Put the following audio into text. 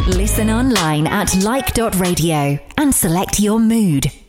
Listen online at like.radio and select your mood.